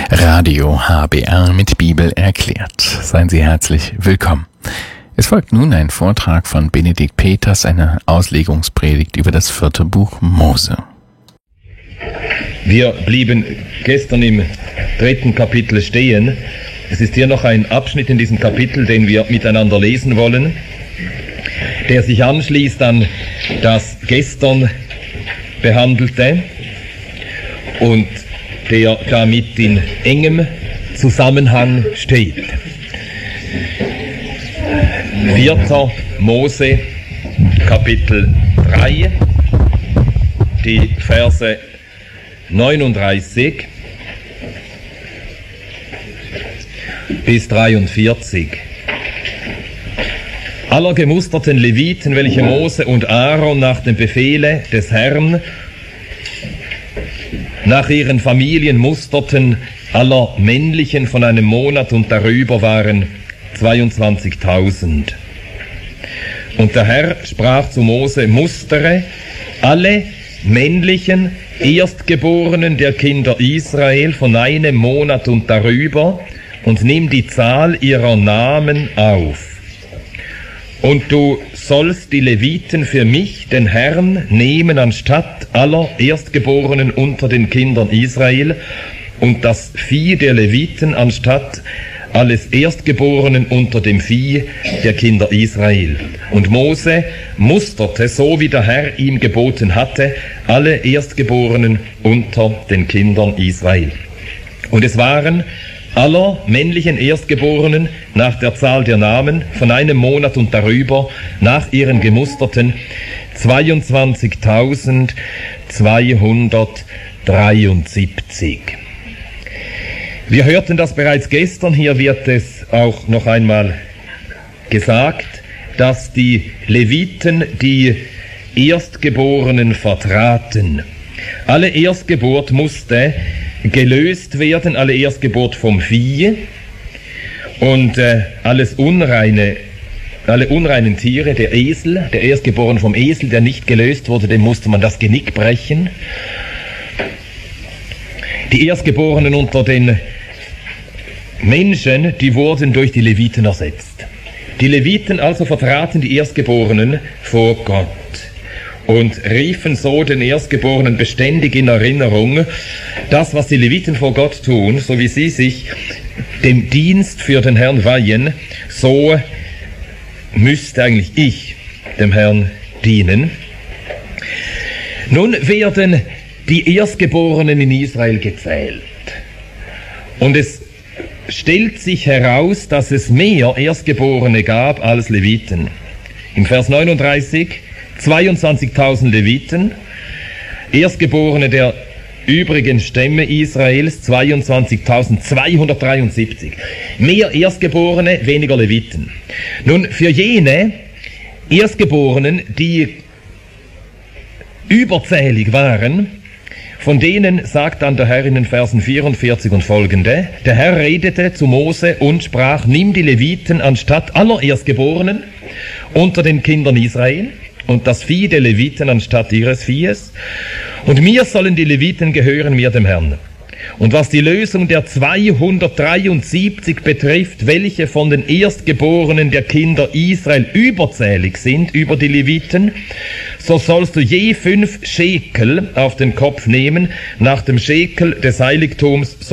Radio HBR mit Bibel erklärt. Seien Sie herzlich willkommen. Es folgt nun ein Vortrag von Benedikt Peters, eine Auslegungspredigt über das 4. Buch Mose. Wir blieben gestern im 3. Kapitel stehen. Es ist hier noch ein Abschnitt in diesem Kapitel, den wir miteinander lesen wollen, der sich anschließt an das gestern behandelte und der damit in engem Zusammenhang steht. 4. Mose, Kapitel 3, die Verse 39 bis 43. Aller gemusterten Leviten, welche Mose und Aaron nach dem Befehle des Herrn nach ihren Familien musterten, aller männlichen von einem Monat und darüber waren 22.000. Und der Herr sprach zu Mose: Mustere alle männlichen Erstgeborenen der Kinder Israel von einem Monat und darüber und nimm die Zahl ihrer Namen auf. Und du sollst die Leviten für mich, den Herrn, nehmen anstatt aller Erstgeborenen unter den Kindern Israel und das Vieh der Leviten anstatt alles Erstgeborenen unter dem Vieh der Kinder Israel. Und Mose musterte, so wie der Herr ihm geboten hatte, alle Erstgeborenen unter den Kindern Israel. Und es waren aller männlichen Erstgeborenen nach der Zahl der Namen von einem Monat und darüber nach ihren gemusterten 22.273. Wir hörten das bereits gestern, hier wird es auch noch einmal gesagt, dass die Leviten die Erstgeborenen vertraten. Alle Erstgeburt musste gelöst werden, alle Erstgeburt vom Vieh und alle unreinen Tiere, der Esel, der Erstgeborene vom Esel, der nicht gelöst wurde, dem musste man das Genick brechen. Die Erstgeborenen unter den Menschen, die wurden durch die Leviten ersetzt. Die Leviten also vertraten die Erstgeborenen vor Gott und riefen so den Erstgeborenen beständig in Erinnerung, das, was die Leviten vor Gott tun, so wie sie sich dem Dienst für den Herrn weihen, so müsste eigentlich ich dem Herrn dienen. Nun werden die Erstgeborenen in Israel gezählt. Und es stellt sich heraus, dass es mehr Erstgeborene gab als Leviten. Im Vers 39 22.000 Leviten, Erstgeborene der übrigen Stämme Israels 22.273. Mehr Erstgeborene, weniger Leviten. Nun, für jene Erstgeborenen, die überzählig waren, von denen sagt dann der Herr in den Versen 44 und folgende: Der Herr redete zu Mose und sprach: Nimm die Leviten anstatt aller Erstgeborenen unter den Kindern Israel und das Vieh der Leviten anstatt ihres Viehes. Und mir sollen die Leviten gehören, mir dem Herrn. Und was die Lösung der 273 betrifft, welche von den Erstgeborenen der Kinder Israel überzählig sind über die Leviten, so sollst du je 5 Schekel auf den Kopf nehmen, nach dem Schekel des Heiligtums